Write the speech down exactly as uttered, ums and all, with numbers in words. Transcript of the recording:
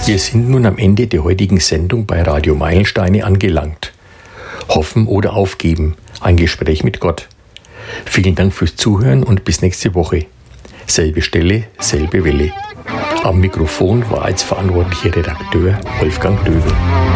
Wir sind nun am Ende der heutigen Sendung bei Radio Meilensteine angelangt. Hoffen oder aufgeben. Ein Gespräch mit Gott. Vielen Dank fürs Zuhören und bis nächste Woche. Selbe Stelle, selbe Welle. Am Mikrofon war als verantwortlicher Redakteur Wolfgang Döwe.